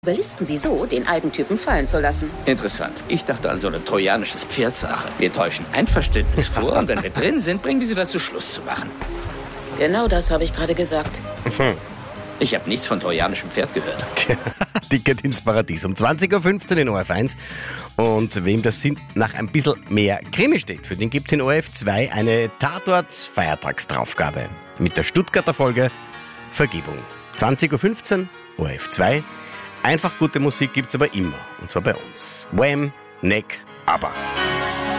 Überlisten Sie so, den alten Typen fallen zu lassen. Interessant. Ich dachte an so eine trojanisches Pferdsache. Wir täuschen Einverständnis vor und wenn wir drin sind, bringen wir sie dazu, Schluss zu machen. Genau das habe ich gerade gesagt. Ich habe nichts von trojanischem Pferd gehört. Ticket ins Paradies um 20.15 Uhr in ORF1. Und wem das nach ein bisschen mehr Krimi steht, für den gibt es in ORF2 eine Tatort-Feiertagstraufgabe mit der Stuttgarter Folge Vergebung. 20.15 Uhr, ORF2. Einfach gute Musik gibt's aber immer. Und zwar bei uns. Wham, Neck, ABBA.